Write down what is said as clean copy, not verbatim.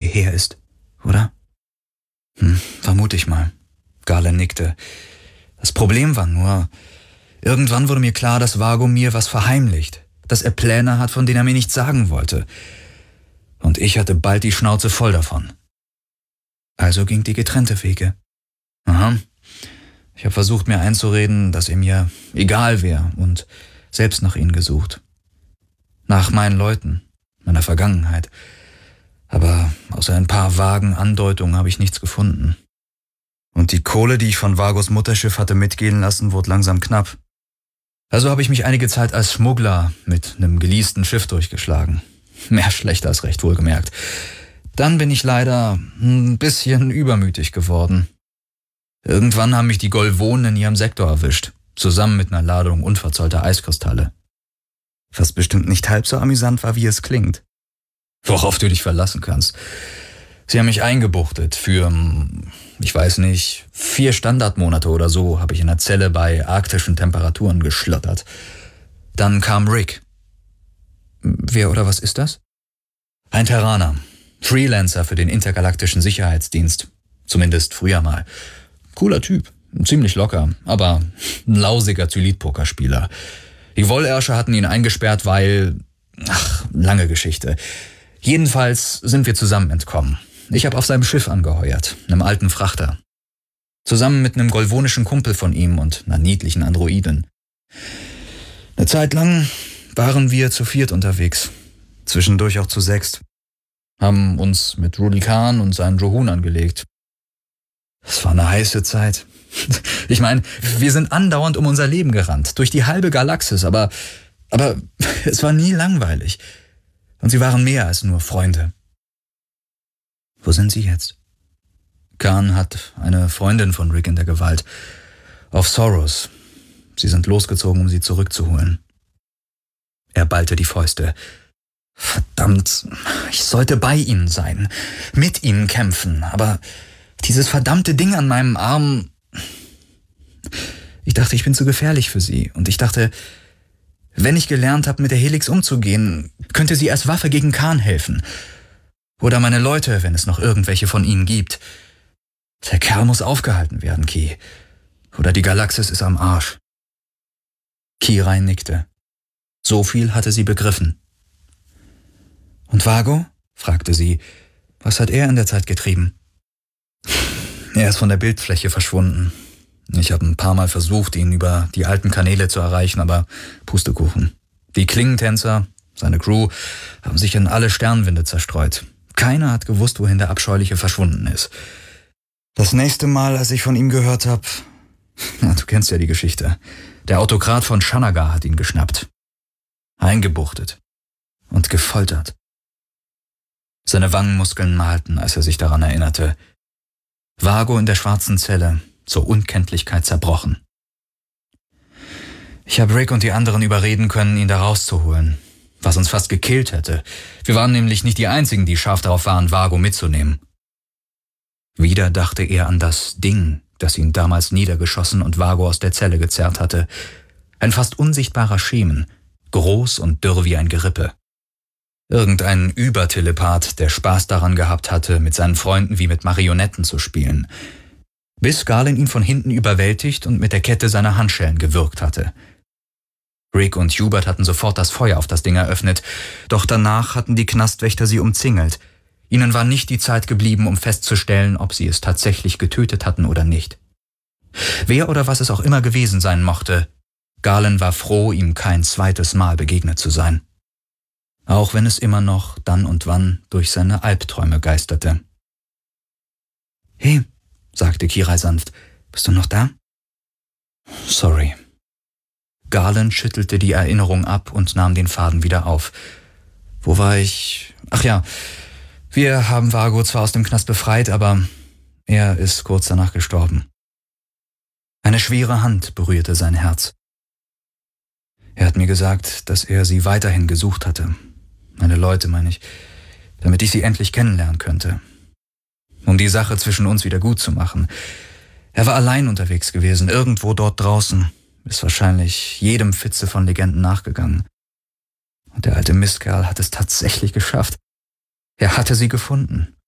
hierher ist, oder? Vermute ich mal. Galen nickte. Das Problem war nur, irgendwann wurde mir klar, dass Vago mir was verheimlicht, dass er Pläne hat, von denen er mir nichts sagen wollte. Und ich hatte bald die Schnauze voll davon. Also ging die getrennte Wege. Aha. Ich habe versucht, mir einzureden, dass er mir egal wäre und selbst nach ihnen gesucht. Nach meinen Leuten, meiner Vergangenheit. Aber außer ein paar vagen Andeutungen habe ich nichts gefunden. Und die Kohle, die ich von Vagos Mutterschiff hatte mitgehen lassen, wurde langsam knapp. Also habe ich mich einige Zeit als Schmuggler mit einem geleasten Schiff durchgeschlagen. Mehr schlecht als recht, wohlgemerkt. Dann bin ich leider ein bisschen übermütig geworden. Irgendwann haben mich die Golvonen in ihrem Sektor erwischt, zusammen mit einer Ladung unverzollter Eiskristalle. Was bestimmt nicht halb so amüsant war, wie es klingt. Worauf du dich verlassen kannst. Sie haben mich eingebuchtet für, ich weiß nicht, 4 Standardmonate oder so habe ich in der Zelle bei arktischen Temperaturen geschlottert. Dann kam Rick. Wer oder was ist das? Ein Terraner, Freelancer für den intergalaktischen Sicherheitsdienst. Zumindest früher mal. Cooler Typ, ziemlich locker, aber ein lausiger Zylit-Pokerspieler. Die Wollersche hatten ihn eingesperrt, weil... lange Geschichte. Jedenfalls sind wir zusammen entkommen. Ich habe auf seinem Schiff angeheuert, einem alten Frachter. Zusammen mit einem golvonischen Kumpel von ihm und einer niedlichen Androidin. Eine Zeit lang waren wir zu 4 unterwegs, zwischendurch auch zu 6. Haben uns mit Rudi Khan und seinen Drohun angelegt. Es war eine heiße Zeit. Ich meine, wir sind andauernd um unser Leben gerannt, durch die halbe Galaxis, aber es war nie langweilig. Und sie waren mehr als nur Freunde. Wo sind sie jetzt? Khan hat eine Freundin von Rick in der Gewalt. Auf Soros. Sie sind losgezogen, um sie zurückzuholen. Er ballte die Fäuste. Verdammt, ich sollte bei ihnen sein, mit ihnen kämpfen, aber dieses verdammte Ding an meinem Arm... Ich dachte, ich bin zu gefährlich für sie und ich dachte, wenn ich gelernt habe, mit der Helix umzugehen, könnte sie als Waffe gegen Khan helfen. Oder meine Leute, wenn es noch irgendwelche von ihnen gibt. Der Kerl muss aufgehalten werden, Ki. Oder die Galaxis ist am Arsch. Kirai nickte. So viel hatte sie begriffen. Und Vago? Fragte sie. Was hat er in der Zeit getrieben? Er ist von der Bildfläche verschwunden. Ich habe ein paar Mal versucht, ihn über die alten Kanäle zu erreichen, aber Pustekuchen. Die Klingentänzer, seine Crew, haben sich in alle Sternwinde zerstreut. Keiner hat gewusst, wohin der Abscheuliche verschwunden ist. Das nächste Mal, als ich von ihm gehört habe, du kennst ja die Geschichte, der Autokrat von Shanagar hat ihn geschnappt, eingebuchtet und gefoltert. Seine Wangenmuskeln malten, als er sich daran erinnerte. Vago in der schwarzen Zelle, zur Unkenntlichkeit zerbrochen. Ich habe Rick und die anderen überreden können, ihn da rauszuholen, was uns fast gekillt hätte. Wir waren nämlich nicht die Einzigen, die scharf darauf waren, Vago mitzunehmen. Wieder dachte er an das Ding, das ihn damals niedergeschossen und Vago aus der Zelle gezerrt hatte. Ein fast unsichtbarer Schemen, groß und dürr wie ein Gerippe. Irgendein Übertelepath, der Spaß daran gehabt hatte, mit seinen Freunden wie mit Marionetten zu spielen. Bis Galen ihn von hinten überwältigt und mit der Kette seiner Handschellen gewürgt hatte. Rick und Hubert hatten sofort das Feuer auf das Ding eröffnet, doch danach hatten die Knastwächter sie umzingelt. Ihnen war nicht die Zeit geblieben, um festzustellen, ob sie es tatsächlich getötet hatten oder nicht. Wer oder was es auch immer gewesen sein mochte, Galen war froh, ihm kein zweites Mal begegnet zu sein. Auch wenn es immer noch dann und wann durch seine Albträume geisterte. »Hey«, sagte Kirai sanft, »bist du noch da?« »Sorry.« Galen schüttelte die Erinnerung ab und nahm den Faden wieder auf. »Wo war ich? Ach ja, wir haben Vago zwar aus dem Knast befreit, aber er ist kurz danach gestorben.« Eine schwere Hand berührte sein Herz. Er hat mir gesagt, dass er sie weiterhin gesucht hatte. Meine Leute, meine ich, damit ich sie endlich kennenlernen könnte. Um die Sache zwischen uns wieder gut zu machen. Er war allein unterwegs gewesen, irgendwo dort draußen, ist wahrscheinlich jedem Fitze von Legenden nachgegangen. Und der alte Mistkerl hat es tatsächlich geschafft. Er hatte sie gefunden.